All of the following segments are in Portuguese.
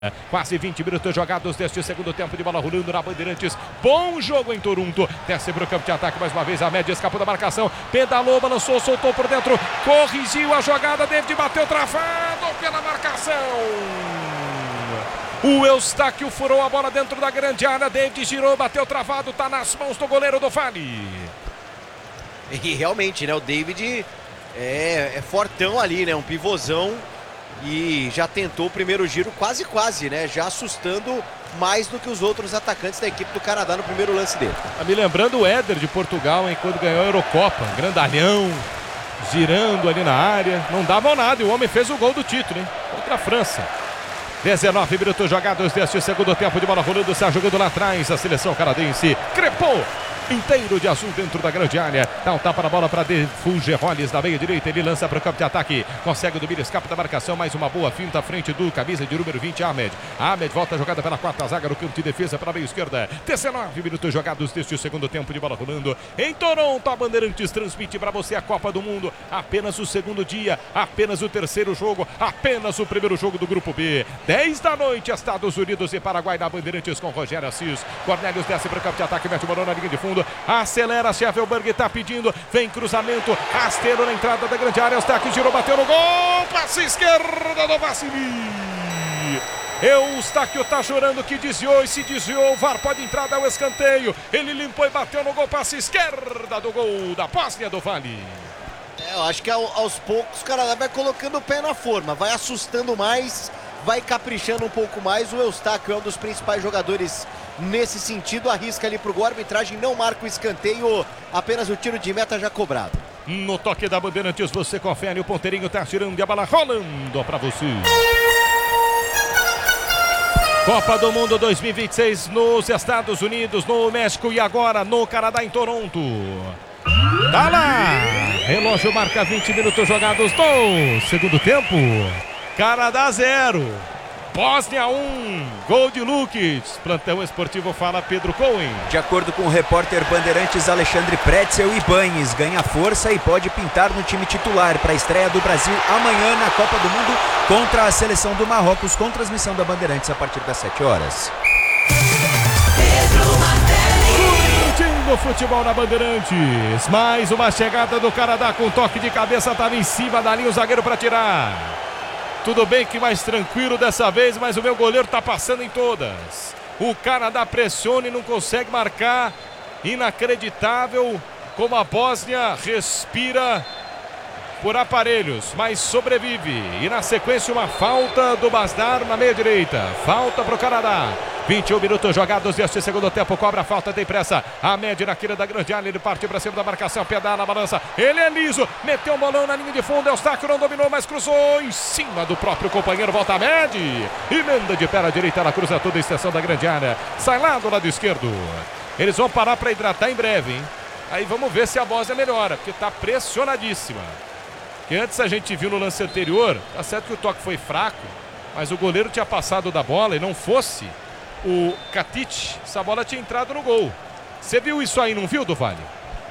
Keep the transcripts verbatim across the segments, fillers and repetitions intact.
Quase vinte minutos jogados deste segundo tempo de bola rolando na Bandeirantes. Bom jogo em Toronto. Desce para o campo de ataque mais uma vez. A média escapou da marcação. Pedalou, balançou, soltou por dentro. Corrigiu a jogada. David bateu travado pela marcação. O Eustáquio furou a bola dentro da grande área. David girou, bateu travado. Está nas mãos do goleiro do Vale. E realmente, né? O David é, é fortão ali, né? Um pivôzão. E já tentou o primeiro giro quase, quase, né? Já assustando mais do que os outros atacantes da equipe do Canadá no primeiro lance dele. Tá me lembrando o Éder de Portugal, hein? Quando ganhou a Eurocopa. Grandalhão, girando ali na área. Não dava nada e o homem fez o gol do título, hein? Contra a França. dezenove minutos jogados deste segundo tempo de bola rolando. Está jogando lá atrás a seleção canadense. Crepou! Inteiro de azul dentro da grande área. Dá um tapa na bola para Fugeroles na meia direita. Ele lança para o campo de ataque. Consegue o domínio, escapa da marcação. Mais uma boa finta à frente do camisa de número vinte, Ahmed. Ahmed volta a jogada pela quarta zaga no campo de defesa para a meia esquerda. dezenove minutos jogados deste segundo tempo de bola rolando. Em Toronto, a Bandeirantes transmite para você a Copa do Mundo. Apenas o segundo dia, apenas o terceiro jogo, apenas o primeiro jogo do Grupo B. dez da noite, Estados Unidos e Paraguai na Bandeirantes com Rogério Assis. Cornelius desce para o campo de ataque, mete o balão na linha de fundo. Acelera, Sheffield está pedindo. Vem cruzamento, rasteiro na entrada da grande área. Eustáquio girou, bateu no gol. Passe esquerda do Vassili. Eustáquio tá chorando que desviou e se desviou. O V A R pode entrar, dá o escanteio. Ele limpou e bateu no gol. Passe esquerda do gol da Bósnia do Vale. É, eu acho que ao, aos poucos o Canadá vai colocando o pé na forma, vai assustando mais, vai caprichando um pouco mais. O Eustáquio é um dos principais jogadores nesse sentido, arrisca ali pro gol, a arbitragem não marca o escanteio, apenas o tiro de meta já cobrado. No toque da Bandeirantes você confere, o ponteirinho tá tirando e a bola rolando pra você. Copa do Mundo dois mil e vinte e seis nos Estados Unidos, no México e agora no Canadá, em Toronto. Tá lá! Relógio marca vinte minutos jogados no segundo tempo. Canadá zero. Bósnia um, gol de Lukic. Plantão esportivo fala Pedro Cohen. De acordo com o repórter Bandeirantes Alexandre Pretzel, Ibañez ganha força e pode pintar no time titular para a estreia do Brasil amanhã na Copa do Mundo contra a seleção do Marrocos, com transmissão da Bandeirantes a partir das sete horas. Curtindo o futebol na Bandeirantes. Mais uma chegada do Canadá com toque de cabeça, estava em cima da linha o zagueiro para tirar. Tudo bem que mais tranquilo dessa vez, mas o meu goleiro está passando em todas. O Canadá pressiona e não consegue marcar. Inacreditável como a Bósnia respira por aparelhos, mas sobrevive. E na sequência uma falta do Masdar na meia direita. Falta para o Canadá. vinte e um minutos jogados deste segundo tempo. Cobra a falta, tem pressa. A média na quina da grande área. Ele partiu para cima da marcação. Pedala na balança. Ele é liso. Meteu o bolão na linha de fundo. Eustáquio não dominou, mas cruzou em cima do próprio companheiro. Volta a média. Emenda de pé à direita. Ela cruza toda a extensão da grande área. Sai lá do lado esquerdo. Eles vão parar para hidratar em breve, hein? Aí vamos ver se a Bósnia melhora, porque está pressionadíssima. Que antes a gente viu no lance anterior, tá certo que o toque foi fraco, mas o goleiro tinha passado da bola e não fosse o Katic, essa bola tinha entrado no gol. Você viu isso aí, não viu, do Vale?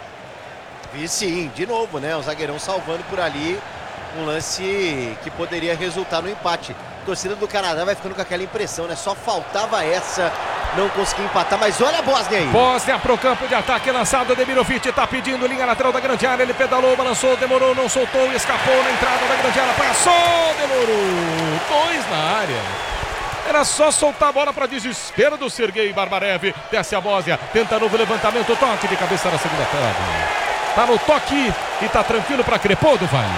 Vi sim, de novo, né? O zagueirão salvando por ali um lance que poderia resultar no empate. A torcida do Canadá vai ficando com aquela impressão, né? Só faltava essa, não conseguir empatar, mas olha a Bósnia aí. Bósnia pro campo de ataque, lançado, Demirovic tá pedindo linha lateral da grande área, ele pedalou, balançou, demorou, não soltou, escapou na entrada da grande área, passou, demorou, dois na área. Era só soltar a bola para desespero do Sergei Barbarev. Desce a Bósnia, tenta novo levantamento, toque de cabeça na segunda trave. Tá no toque e tá tranquilo para Crepô do Vale.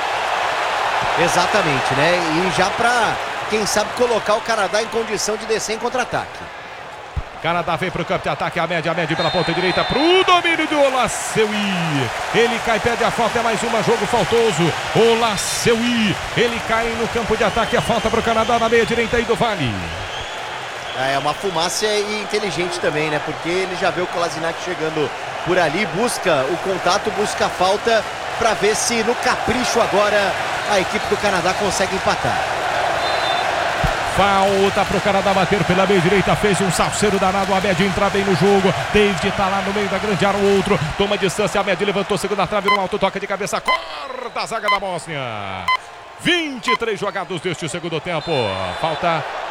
Exatamente, né? E já para, quem sabe, colocar o Canadá em condição de descer em contra-ataque. Canadá vem para o campo de ataque, a média, a média pela ponta direita, para o domínio do Olacewi. Ele cai, pede a falta, é mais uma, jogo faltoso. Olacewi, ele cai no campo de ataque, a falta para o Canadá na meia direita aí do Vale. É uma fumaça e inteligente também, né? Porque ele já vê o Kolasinac chegando por ali, busca o contato, busca a falta, para ver se no capricho agora a equipe do Canadá consegue empatar. Falta para o Canadá bater pela meia direita, fez um salseiro danado, a média entra bem no jogo, David está lá no meio da grande área, o outro toma distância, a média levantou, segunda trave, no alto, toca de cabeça, corta a zaga da Bósnia. vinte e três jogados deste segundo tempo, falta